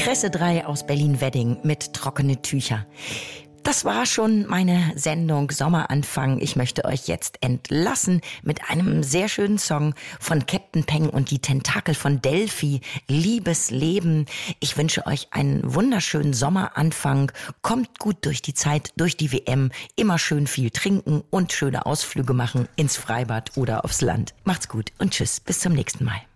Kresse 3 aus Berlin-Wedding mit Trockene Tücher. Das war schon meine Sendung Sommeranfang. Ich möchte euch jetzt entlassen mit einem sehr schönen Song von Captain Peng und die Tentakel von Delphi, Liebes Leben. Ich wünsche euch einen wunderschönen Sommeranfang. Kommt gut durch die Zeit, durch die WM. Immer schön viel trinken und schöne Ausflüge machen ins Freibad oder aufs Land. Macht's gut und tschüss, bis zum nächsten Mal.